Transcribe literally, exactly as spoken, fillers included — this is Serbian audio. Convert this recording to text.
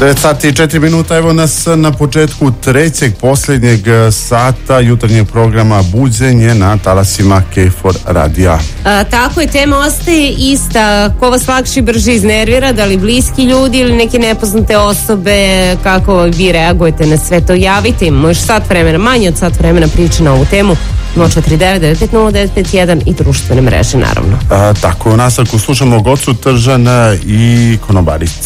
devet sati i četiri minuta, evo nas na početku trećeg posljednjeg sata jutarnjeg programa Buđenje na talasima K četiri radija. A, tako je, tema ostaje ista. Ko vas lakše i brže iznervira, da li bliski ljudi ili neke nepoznate osobe, kako vi reagujete na sve to? Javite im, možeš sat vremena, manje od sat vremena priča na ovu temu. nula četiri devet devet pet nula devet pet jedan i društvene mreže, naravno. A, tako, u nastavku slušamo Gocu Tržan i Konobaricu.